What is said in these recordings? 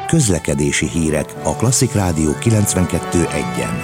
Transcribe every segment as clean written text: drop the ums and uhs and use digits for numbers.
Közlekedési hírek a Klasszik Rádió 92.1-en.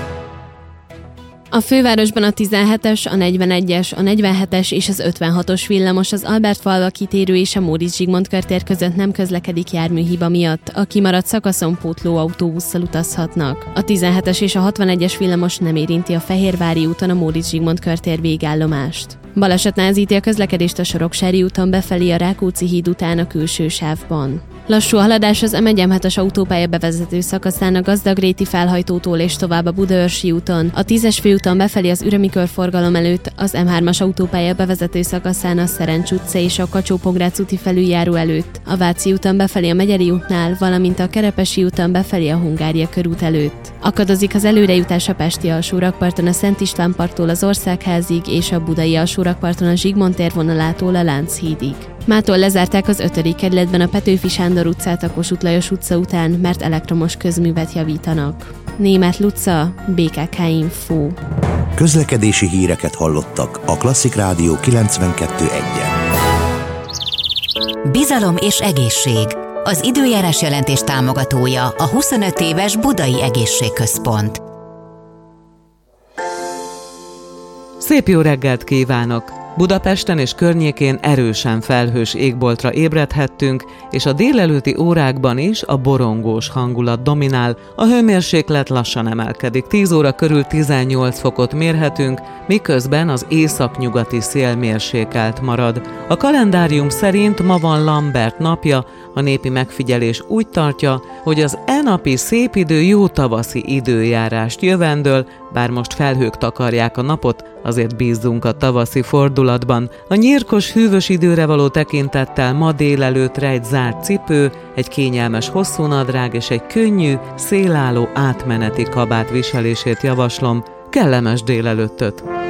A fővárosban a 17-es, a 41-es, a 47-es és az 56-os villamos, az Albert-falva kitérő és a Móricz Zsigmond körtér között nem közlekedik járműhiba miatt, a kimaradt szakaszon pótló autóbusszal utazhatnak. A 17-es és a 61-es villamos nem érinti a Fehérvári úton a Móricz Zsigmond körtér végállomást. Baleset nehezíti a közlekedést a Soroksári úton befelé a Rákóczi híd után a külső sávban. Lassú a haladás az M1-M7-es autópálya bevezető szakaszán a Gazdagréti felhajtótól és tovább a Budaörsi úton, a 10-es főúton befelé az Ürömi körforgalom előtt, az M3-as autópálya bevezető szakaszán a Szerencs utca és a Kacsó-Pongrác úti felüljáró előtt, a Váci úton befelé a Megyeri útnál, valamint a Kerepesi úton befelé a Hungária körút előtt. Akadozik az előrejutás a Pesti alsórakparton a Szent István parttól az Országházig és a Budai alsórakparton a Zsigmond tér vonalától a Lánchídig. Mától lezárták az 5. kerületben a Petőfi Sándor utcát a Kossuth Lajos utca után, mert elektromos közművet javítanak. Németh Luca, BKK Info. Közlekedési híreket hallottak a Klasszik Rádió 92.1-en. Bizalom és egészség. Az időjárás jelentés támogatója a 25 éves Budai Egészségközpont. Szép jó reggelt kívánok! Budapesten és környékén erősen felhős égboltra ébredhettünk, és a délelőtti órákban is a borongós hangulat dominál, a hőmérséklet lassan emelkedik. 10 óra körül 18 fokot mérhetünk, miközben az északnyugati szél mérsékelt marad. A kalendárium szerint ma van Lambert napja, a népi megfigyelés úgy tartja, hogy az napi szép idő jó tavaszi időjárást jövendöl, bár most felhők takarják a napot, azért bízzunk a tavaszi fordulatban. A nyírkos, hűvös időre való tekintettel ma délelőttre egy zárt cipő, egy kényelmes hosszúnadrág és egy könnyű, szélálló átmeneti kabát viselését javaslom. Kellemes délelőttöt!